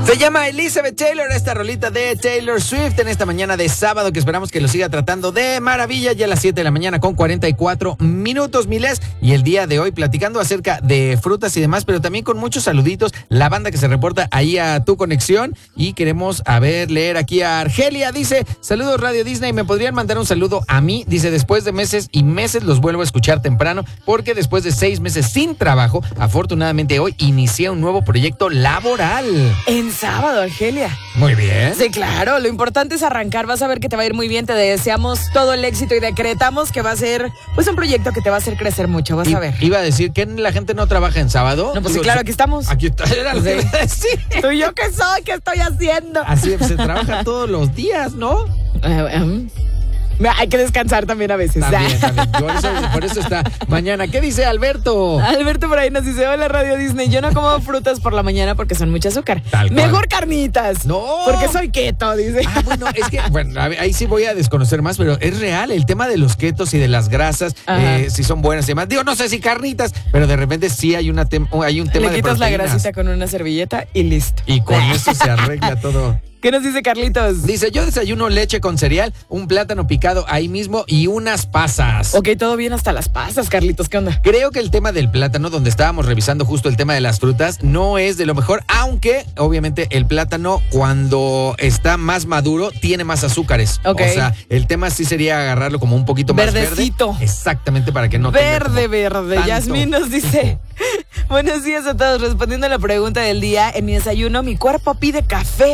Se llama Elizabeth Taylor, esta rolita de Taylor Swift en esta mañana de sábado, que esperamos que lo siga tratando de maravilla. Ya a las 7 de la mañana con 44 minutos, Miles. Y el día de hoy platicando acerca de frutas y demás, pero también con muchos saluditos. La banda que se reporta ahí a tu conexión. Y queremos, leer aquí a Argelia. Dice, saludos Radio Disney, ¿me podrían mandar un saludo a mí? Dice, después de meses y meses los vuelvo a escuchar temprano, porque después de 6 meses sin trabajo, afortunadamente hoy inicié un nuevo proyecto laboral. En sábado, Argelia. Muy bien. Sí, claro, lo importante es arrancar, vas a ver que te va a ir muy bien, te deseamos todo el éxito y decretamos que va a ser pues un proyecto que te va a hacer crecer mucho, vas a ver. Iba a decir que la gente no trabaja en sábado. No, pues sí, claro, aquí estamos. Aquí está, era lo que iba a decir. ¿Tú y yo qué soy? ¿Qué estoy haciendo? Así se trabaja todos los días, ¿no? Hay que descansar también a veces. También. Por eso está mañana. ¿Qué dice Alberto? Alberto por ahí nos dice, hola Radio Disney, yo no como frutas por la mañana porque son mucho azúcar. Mejor carnitas. No. Porque soy keto, dice. Bueno, es que, ahí sí voy a desconocer más, pero es real el tema de los ketos y de las grasas, si son buenas y demás. Digo, no sé si carnitas, pero de repente sí hay un tema de proteínas. Le quitas la grasita con una servilleta y listo. Y con eso se arregla todo. ¿Qué nos dice Carlitos? Dice, yo desayuno leche con cereal, un plátano picado ahí mismo y unas pasas. Ok, todo bien hasta las pasas, Carlitos, ¿qué onda? Creo que el tema del plátano, donde estábamos revisando justo el tema de las frutas, no es de lo mejor, aunque obviamente el plátano cuando está más maduro tiene más azúcares. Okay. O sea, el tema sí sería agarrarlo como un poquito más verdecito. Verde. Exactamente, para que no verde. Yasmín nos dice, buenos días a todos, respondiendo a la pregunta del día, en mi desayuno mi cuerpo pide café,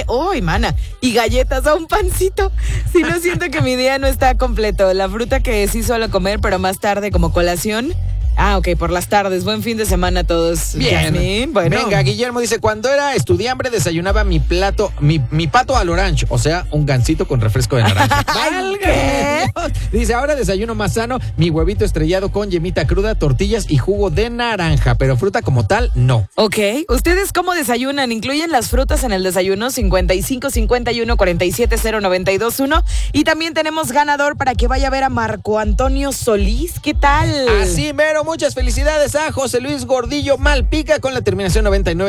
y galletas o un pancito. Si no siento que mi día no está completo. La fruta que sí suelo comer, pero más tarde como colación. Ok, por las tardes. Buen fin de semana a todos. Bien. Yasmín, bueno. Venga, Guillermo dice, cuando era estudiambre desayunaba mi pato al orange, o sea, un gansito con refresco de naranja. ¿Qué? Dice, ahora desayuno más sano, mi huevito estrellado con yemita cruda, tortillas y jugo de naranja, pero fruta como tal, no. Ok, ¿ustedes cómo desayunan? ¿Incluyen las frutas en el desayuno? 55 51 47 092 1. Y también tenemos ganador para que vaya a ver a Marco Antonio Solís. ¿Qué tal? Así mero. Muchas felicidades a José Luis Gordillo Malpica con la terminación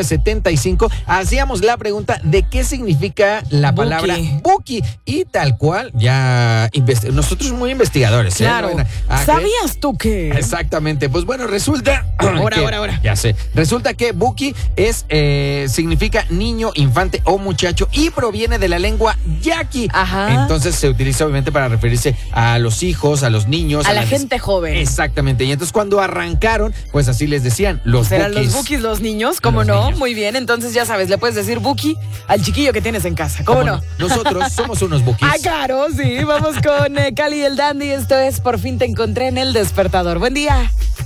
9975. Hacíamos la pregunta de qué significa la palabra Buki. Y tal cual, ya nosotros muy investigadores. Claro. ¿Sabías tú qué? Exactamente. Pues bueno, resulta... Ahora. Ya sé. Resulta que Buki significa niño, infante o muchacho y proviene de la lengua yaqui. Ajá. Entonces se utiliza obviamente para referirse a los hijos, a los niños. A la gente joven. Exactamente. Y entonces cuando arrancaron, pues así les decían, los ¿serán Bukis. los Bukis los niños? ¿Cómo no? Niños. Muy bien, entonces ya sabes, le puedes decir Buki al chiquillo que tienes en casa. ¿Cómo no? Nosotros somos unos Bukis. Claro, sí. Vamos con Cali y el Dandy. Esto es Por fin te encontré en El Despertador. Buen día.